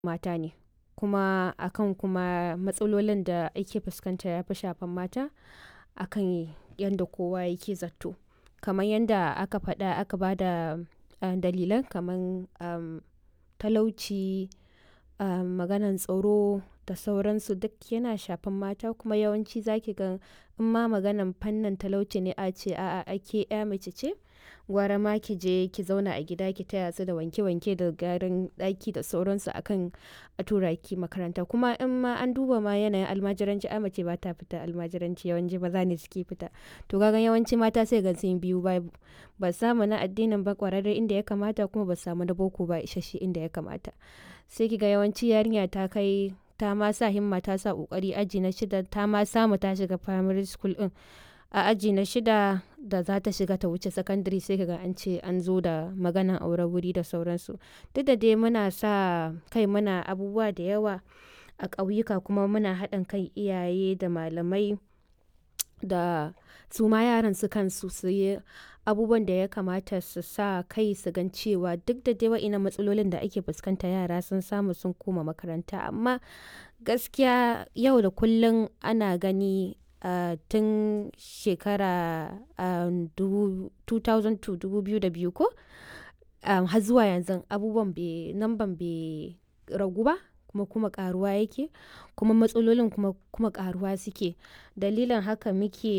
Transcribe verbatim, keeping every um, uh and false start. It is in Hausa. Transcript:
mata ne. Kuma akan kuma matsalolin da ake fuskanta ya fi shafan mata akan yadda kowa yake zato. Kamar yadda aka faɗa aka ba da uh, dalilan kamar um, talauci, um, maganan tsaro da sauransu duk yana shafan mata kuma yawanci zaki ga in ma maganan fannin talauci ne a ce a'a ake ya mace ce gwara ma ki je ki zauna a gida ki taya su da wanke-wanke da gyaran ɗaki da sauransu akan a tura ki makaranta. Kuma in ma an duba ma yanayin almajiranci a mace ba ta fita almajiranci yawanci maza ne suke fita. To kaga yawanci mata sai ga sun biyu ba ba samu na addinin ba ƙwararre inda ya kamata kuma ba samu na boko ba isasshe inda ya kamata. Sai ki ga yawanci yarinya ta kai ta ma sa himma ta sa ƙoƙari aji na shida ta ma samu ta shiga primary school ɗin. A aji na shida da za ta shiga ta wuce secondary sai ka ga an ce an zo da maganan auren wuri da sauransu. Duk da dai muna sa kai muna abubuwa da yawa a ƙauyuka kuma muna haɗin kan iyaye da malamai da su ma yaran su kansu su yi abubuwan da ya kamata su sa kai su gan cewa duk da dai wa'innan matsalolin da ake fuskanta yara sun samu sun koma makaranta amma gaskiya yau da kullum ana gani uh, tun shekara uh, two thousand two dubu biyu da biyu ko um, har zuwa yanzu abubuwan bai namban bai ragu ba kuma kuma karuwa yake kuma matsalolin kuma kuma karuwa suke dalilin haka muke